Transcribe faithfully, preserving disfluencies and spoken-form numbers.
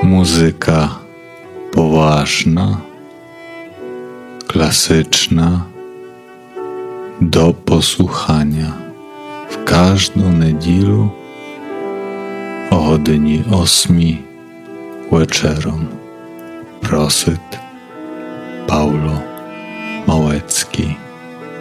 Muzyka poważna, klasyczna, do posłuchania w każdą niedzielę o godzinie ósmej wieczorem. Prosit Paulo Małecki.